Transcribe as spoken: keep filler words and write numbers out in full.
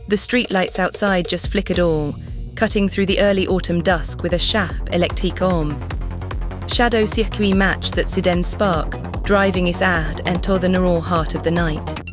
The streetlights outside just flickered all, cutting through the early autumn dusk with a chape électrique homme. Shadow circuit match that Siden spark, driving his ad and the neural heart of the night.